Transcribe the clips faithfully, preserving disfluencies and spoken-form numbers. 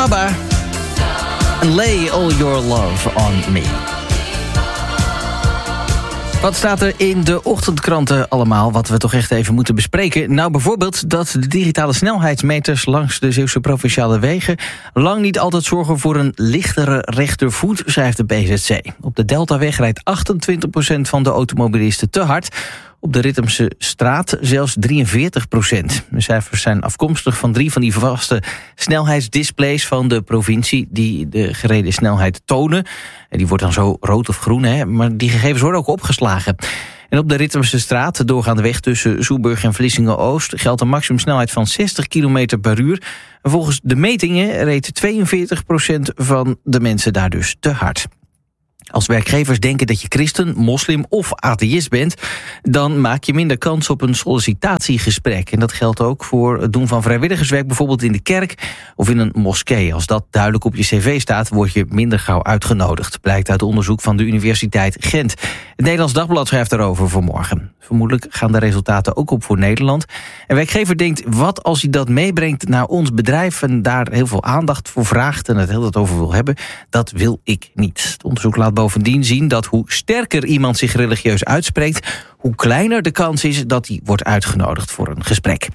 ABBA. And lay all your love on me. Wat staat er in de ochtendkranten allemaal, wat we toch echt even moeten bespreken? Nou, bijvoorbeeld dat de digitale snelheidsmeters langs de Zeeuwse provinciale wegen lang niet altijd zorgen voor een lichtere rechtervoet, schrijft de B Z C. Op de Deltaweg rijdt achtentwintig procent van de automobilisten te hard. Op de Rittemse straat zelfs drieënveertig procent. De cijfers zijn afkomstig van drie van die vaste snelheidsdisplays van de provincie die de gereden snelheid tonen. En die wordt dan zo rood of groen, hè? Maar die gegevens worden ook opgeslagen. En op de Rittemse straat, de doorgaande weg tussen Zoeburg en Vlissingen-Oost, geldt een maximumsnelheid van zestig kilometer per uur. En volgens de metingen reed tweeënveertig procent van de mensen daar dus te hard. Als werkgevers denken dat je christen, moslim of atheïst bent, dan maak je minder kans op een sollicitatiegesprek. En dat geldt ook voor het doen van vrijwilligerswerk, bijvoorbeeld in de kerk of in een moskee. Als dat duidelijk op je cv staat, word je minder gauw uitgenodigd, blijkt uit onderzoek van de Universiteit Gent. Het Nederlands Dagblad schrijft daarover vanmorgen. Vermoedelijk gaan de resultaten ook op voor Nederland. En werkgever denkt, wat als hij dat meebrengt naar ons bedrijf en daar heel veel aandacht voor vraagt en het heel wat over wil hebben, dat wil ik niet. Het onderzoek laat bovendien zien dat hoe sterker iemand zich religieus uitspreekt, hoe kleiner de kans is dat hij wordt uitgenodigd voor een gesprek.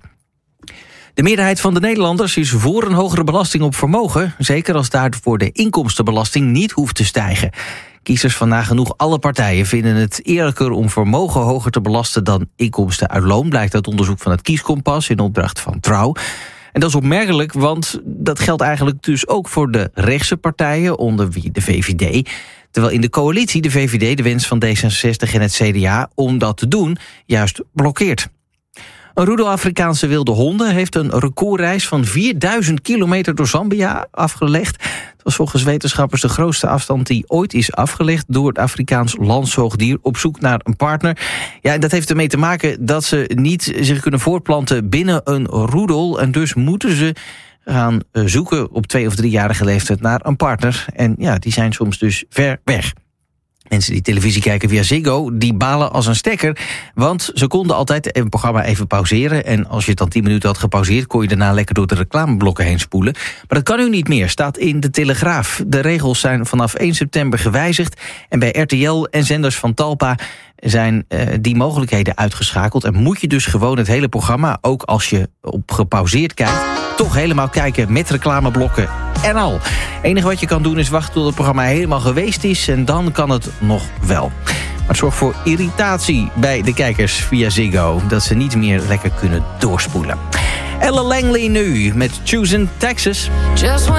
De meerderheid van de Nederlanders is voor een hogere belasting op vermogen, zeker als daarvoor de inkomstenbelasting niet hoeft te stijgen. Kiezers van nagenoeg alle partijen vinden het eerlijker om vermogen hoger te belasten dan inkomsten uit loon, blijkt uit onderzoek van het Kieskompas in opdracht van Trouw. En dat is opmerkelijk, want dat geldt eigenlijk dus ook voor de rechtse partijen, onder wie de V V D. Terwijl in de coalitie de V V D de wens van D zesenzestig en het C D A om dat te doen juist blokkeert. Een roedel Afrikaanse wilde honden heeft een recordreis van vierduizend kilometer door Zambia afgelegd. Het was volgens wetenschappers de grootste afstand die ooit is afgelegd door het Afrikaans landzoogdier op zoek naar een partner. Ja, en dat heeft ermee te maken dat ze niet zich kunnen voortplanten binnen een roedel. En dus moeten ze gaan zoeken op twee- of driejarige leeftijd naar een partner. En ja, die zijn soms dus ver weg. Mensen die televisie kijken via Ziggo, die balen als een stekker. Want ze konden altijd een programma even pauzeren. En als je het dan tien minuten had gepauzeerd, kon je daarna lekker door de reclameblokken heen spoelen. Maar dat kan nu niet meer, staat in de Telegraaf. De regels zijn vanaf één september gewijzigd. En bij R T L en zenders van Talpa zijn uh, die mogelijkheden uitgeschakeld. En moet je dus gewoon het hele programma, ook als je op gepauzeerd kijkt, toch helemaal kijken met reclameblokken en al. Het enige wat je kan doen is wachten tot het programma helemaal geweest is en dan kan het nog wel. Maar het zorgt voor irritatie bij de kijkers via Ziggo, dat ze niet meer lekker kunnen doorspoelen. Ella Langley nu met Choosing Texas.